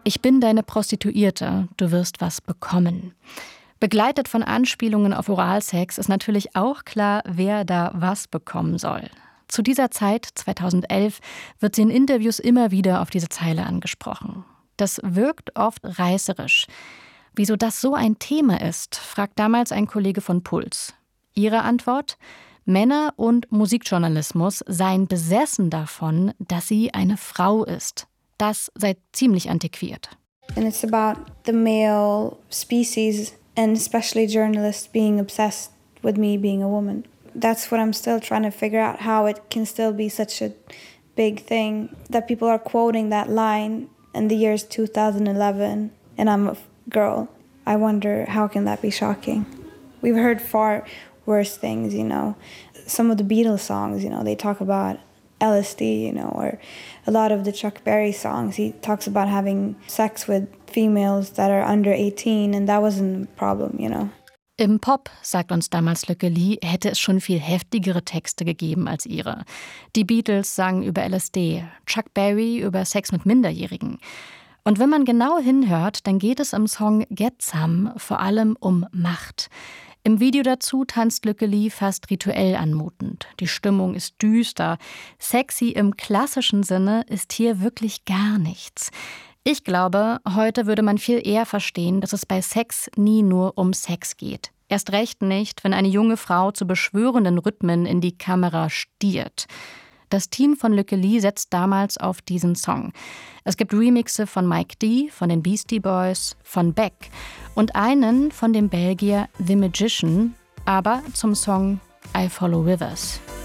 Ich bin deine Prostituierte, du wirst was bekommen. Begleitet von Anspielungen auf Oralsex ist natürlich auch klar, wer da was bekommen soll. Zu dieser Zeit, 2011, wird sie in Interviews immer wieder auf diese Zeile angesprochen. Das wirkt oft reißerisch. Wieso das so ein Thema ist, fragt damals ein Kollege von Puls. Ihre Antwort? Männer und Musikjournalismus seien besessen davon, dass sie eine Frau ist. Das sei ziemlich antiquiert. And it's about the male species and especially journalists being obsessed with me being a woman. That's what I'm still trying to figure out, how it can still be such a big thing that people are quoting that line in the years 2011 and I'm a girl. I wonder, how can that be shocking? We've heard far worse things, Some of the Beatles songs, they talk about LSD, or a lot of the Chuck Berry songs. He talks about having sex with females that are under 18 and that wasn't a problem, Im Pop, sagt uns damals Le Guilly, hätte es schon viel heftigere Texte gegeben als ihre. Die Beatles sangen über LSD, Chuck Berry über Sex mit Minderjährigen. Und wenn man genau hinhört, dann geht es im Song Get Some vor allem um Macht. Im Video dazu tanzt Le Guilly fast rituell anmutend. Die Stimmung ist düster. Sexy im klassischen Sinne ist hier wirklich gar nichts. Ich glaube, heute würde man viel eher verstehen, dass es bei Sex nie nur um Sex geht. Erst recht nicht, wenn eine junge Frau zu beschwörenden Rhythmen in die Kamera stiert. Das Team von Le Guilly setzt damals auf diesen Song. Es gibt Remixe von Mike D., von den Beastie Boys, von Beck und einen von dem Belgier The Magician, aber zum Song I Follow Rivers.